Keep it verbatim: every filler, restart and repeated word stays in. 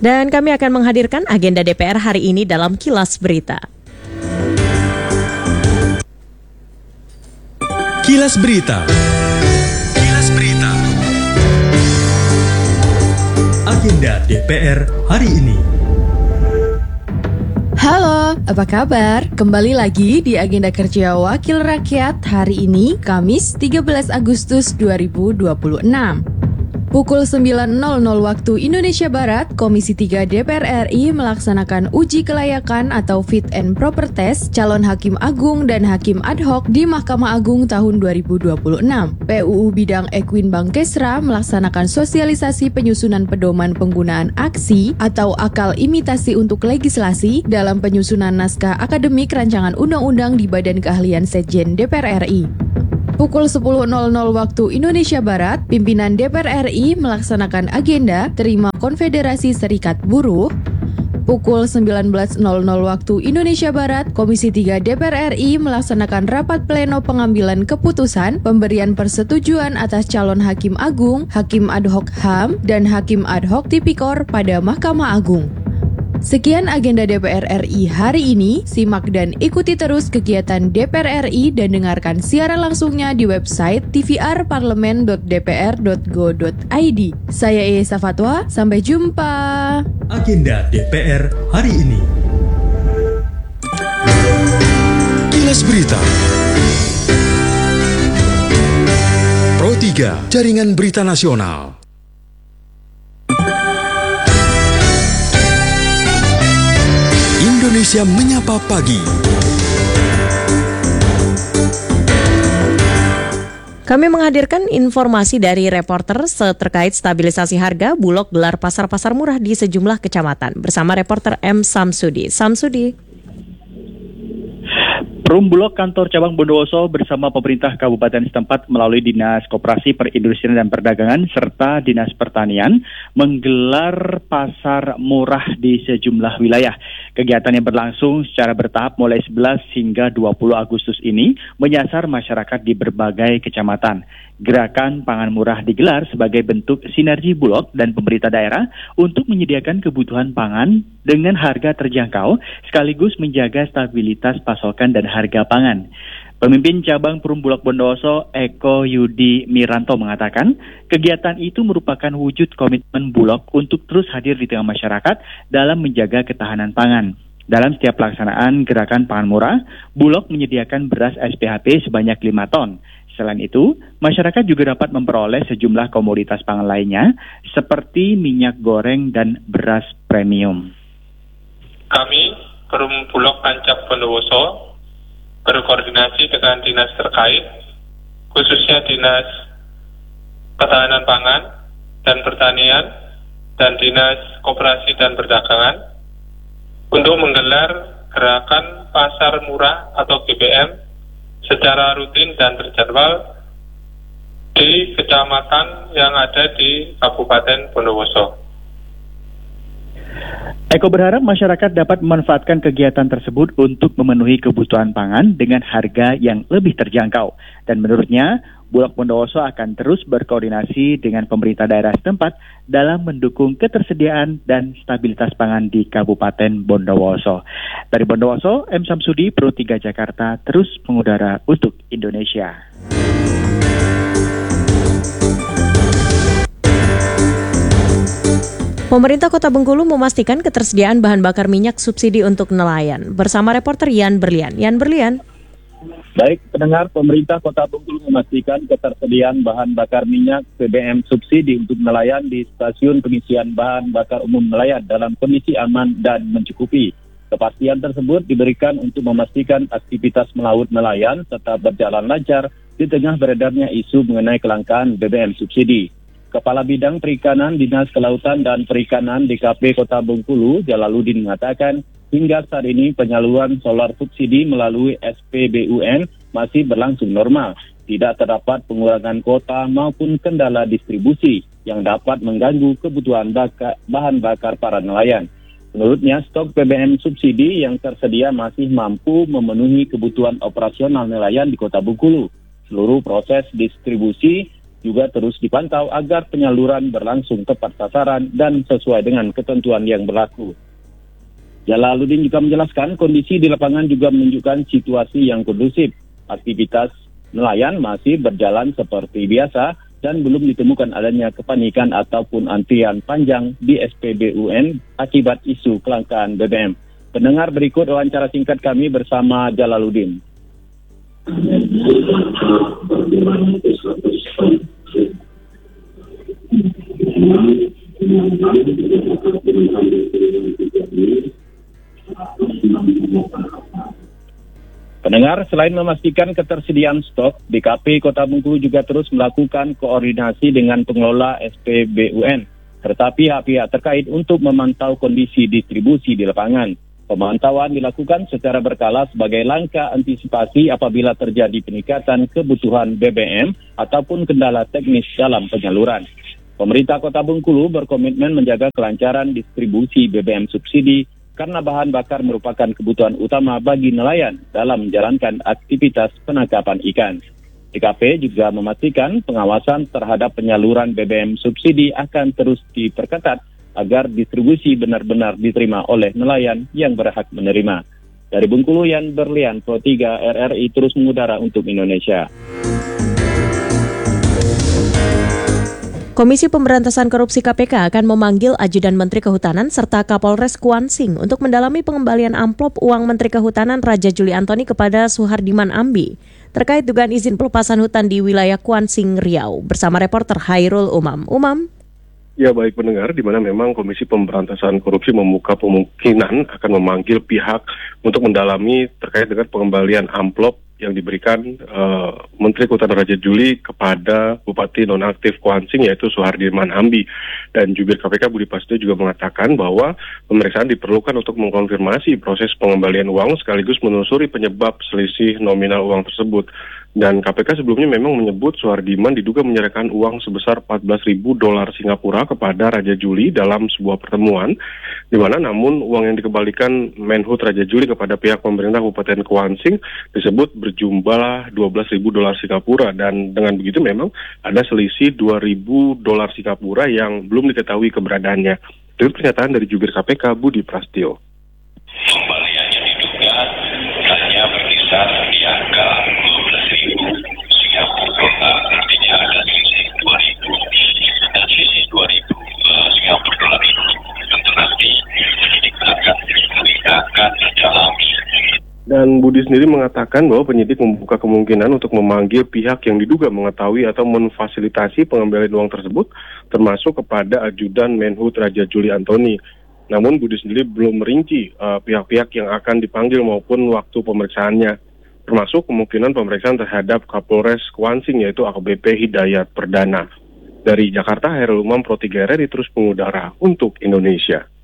Dan kami akan menghadirkan agenda D P R hari ini dalam Kilas Berita. Kilas Berita. Kilas Berita. Agenda D P R hari ini. Halo, apa kabar? Kembali lagi di Agenda Kerja Wakil Rakyat hari ini, Kamis tiga belas Agustus dua ribu dua puluh enam. Pukul sembilan nol nol waktu Indonesia Barat, Komisi tiga D P R R I melaksanakan uji kelayakan atau fit and proper test calon Hakim Agung dan Hakim Ad hoc di Mahkamah Agung tahun dua ribu dua puluh enam. P U U Bidang Equin Bangkesra melaksanakan sosialisasi penyusunan pedoman penggunaan aksi atau akal imitasi untuk legislasi dalam penyusunan naskah akademik rancangan undang-undang di Badan Keahlian Sekjen D P R R I. Pukul sepuluh nol nol waktu Indonesia Barat, pimpinan D P R R I melaksanakan agenda terima Konfederasi Serikat Buruh. Pukul sembilan belas nol nol waktu Indonesia Barat, Komisi tiga D P R R I melaksanakan rapat pleno pengambilan keputusan pemberian persetujuan atas calon Hakim Agung, Hakim Ad hoc H A M, dan Hakim Ad hoc Tipikor pada Mahkamah Agung. Sekian agenda D P R R I hari ini. Simak dan ikuti terus kegiatan D P R R I dan dengarkan siaran langsungnya di website t v r parlemen dot d p r dot go dot i d. Saya Esa Fatwa, sampai jumpa. Agenda D P R hari ini. Kilas Berita. Pro tiga, Jaringan Berita Nasional. Indonesia Menyapa Pagi. Kami menghadirkan informasi dari reporter terkait stabilisasi harga Bulog gelar pasar-pasar murah di sejumlah kecamatan. Bersama reporter M. Samsudi. Samsudi. Perum Bulog kantor cabang Bondowoso bersama pemerintah kabupaten setempat melalui Dinas Koperasi Perindustrian dan Perdagangan serta Dinas Pertanian menggelar pasar murah di sejumlah wilayah. Kegiatan yang berlangsung secara bertahap mulai sebelas hingga dua puluh Agustus ini menyasar masyarakat di berbagai kecamatan. Gerakan pangan murah digelar sebagai bentuk sinergi Bulog dan pemerintah daerah untuk menyediakan kebutuhan pangan dengan harga terjangkau sekaligus menjaga stabilitas pasokan dan harga pangan. Pemimpin cabang Perum Bulog Bondowoso Eko Yudi Miranto mengatakan kegiatan itu merupakan wujud komitmen Bulog untuk terus hadir di tengah masyarakat dalam menjaga ketahanan pangan. Dalam setiap pelaksanaan gerakan pangan murah, Bulog menyediakan beras S P H P sebanyak lima ton. Selain itu, masyarakat juga dapat memperoleh sejumlah komoditas pangan lainnya seperti minyak goreng dan beras premium. Kami, Perum Bulog Pancap Bondowoso, berkoordinasi dengan dinas terkait, khususnya Dinas Ketahanan Pangan dan Pertanian dan Dinas Koperasi dan Perdagangan untuk menggelar gerakan pasar murah atau G P M secara rutin dan terjadwal di kecamatan yang ada di Kabupaten Bondowoso. Eko berharap masyarakat dapat memanfaatkan kegiatan tersebut untuk memenuhi kebutuhan pangan dengan harga yang lebih terjangkau. Dan menurutnya, Bulog Bondowoso akan terus berkoordinasi dengan pemerintah daerah setempat dalam mendukung ketersediaan dan stabilitas pangan di Kabupaten Bondowoso. Dari Bondowoso, M. Samsudi, Pro tiga Jakarta, terus mengudara untuk Indonesia. Pemerintah Kota Bengkulu memastikan ketersediaan bahan bakar minyak subsidi untuk nelayan. Bersama reporter Yan Berlian. Yan Berlian. Baik, pendengar, pemerintah Kota Bengkulu memastikan ketersediaan bahan bakar minyak B B M subsidi untuk nelayan di stasiun pengisian bahan bakar umum nelayan dalam kondisi aman dan mencukupi. Kepastian tersebut diberikan untuk memastikan aktivitas melaut nelayan tetap berjalan lancar di tengah beredarnya isu mengenai kelangkaan B B M subsidi. Kepala Bidang Perikanan Dinas Kelautan dan Perikanan D K P Kota Bengkulu, Jalaluddin mengatakan, hingga saat ini penyaluran solar subsidi melalui S P B U N masih berlangsung normal. Tidak terdapat pengurangan kuota maupun kendala distribusi yang dapat mengganggu kebutuhan baka, bahan bakar para nelayan. Menurutnya, stok B B M subsidi yang tersedia masih mampu memenuhi kebutuhan operasional nelayan di Kota Bengkulu. Seluruh proses distribusi juga terus dipantau agar penyaluran berlangsung tepat sasaran dan sesuai dengan ketentuan yang berlaku. Jalaluddin juga menjelaskan kondisi di lapangan juga menunjukkan situasi yang kondusif. Aktivitas nelayan masih berjalan seperti biasa dan belum ditemukan adanya kepanikan ataupun antrian panjang di S P B U N akibat isu kelangkaan B B M. Pendengar, berikut wawancara singkat kami bersama Jalaluddin. Pendengar, selain memastikan ketersediaan stok, D K P Kota Bengkulu juga terus melakukan koordinasi dengan pengelola S P B U N serta pihak-pihak terkait untuk memantau kondisi distribusi di lapangan. Pemantauan dilakukan secara berkala sebagai langkah antisipasi apabila terjadi peningkatan kebutuhan B B M ataupun kendala teknis dalam penyaluran. Pemerintah Kota Bengkulu berkomitmen menjaga kelancaran distribusi B B M subsidi karena bahan bakar merupakan kebutuhan utama bagi nelayan dalam menjalankan aktivitas penangkapan ikan. D K P juga memastikan pengawasan terhadap penyaluran B B M subsidi akan terus diperketat agar distribusi benar-benar diterima oleh nelayan yang berhak menerima. Dari Bengkulu, Yan Berlian, Pro tiga R R I terus mengudara untuk Indonesia. Komisi Pemberantasan Korupsi K P K akan memanggil Ajudan Menteri Kehutanan serta Kapolres Kuansing untuk mendalami pengembalian amplop uang Menteri Kehutanan Raja Juli Antoni kepada Suhardiman Ambi terkait dugaan izin pelepasan hutan di wilayah Kuansing, Riau. Bersama reporter Hairul Umam. Umam. Ya, baik pendengar, di mana memang Komisi Pemberantasan Korupsi membuka kemungkinan akan memanggil pihak untuk mendalami terkait dengan pengembalian amplop yang diberikan uh, Menteri Kehutanan Raja Juli kepada Bupati Nonaktif Kuansing yaitu Suhardiman Ambi. Dan jubir K P K Budi Prasetyo juga mengatakan bahwa pemeriksaan diperlukan untuk mengkonfirmasi proses pengembalian uang sekaligus menelusuri penyebab selisih nominal uang tersebut. Dan K P K sebelumnya memang menyebut Suhardiman diduga menyerahkan uang sebesar empat belas ribu dolar Singapura kepada Raja Juli dalam sebuah pertemuan, di mana namun uang yang dikembalikan Menhut Raja Juli kepada pihak pemerintah Kabupaten Kuansing disebut berjumlah dua belas ribu dolar Singapura, dan dengan begitu memang ada selisih dua ribu dolar Singapura yang belum diketahui keberadaannya. Itu pernyataan dari jubir K P K Budi Prasetyo. Kembaliannya diduga hanya berkisar di angka dua belas ribu Singapura dolar, artinya ada selisih dua ribu, dan selisih dua ribu uh, Singapura dolar itu tentu nanti penyidik akan akan mendalami. Dan Budi sendiri mengatakan bahwa penyidik membuka kemungkinan untuk memanggil pihak yang diduga mengetahui atau memfasilitasi pengembalian uang tersebut, termasuk kepada Ajudan Menhut Raja Juli Antoni. Namun Budi sendiri belum merinci uh, pihak-pihak yang akan dipanggil maupun waktu pemeriksaannya, termasuk kemungkinan pemeriksaan terhadap Kapolres Kuansing yaitu A K B P Hidayat Perdana. Dari Jakarta, Hairul Umam, Pro tiga R R I terus mengudara untuk Indonesia.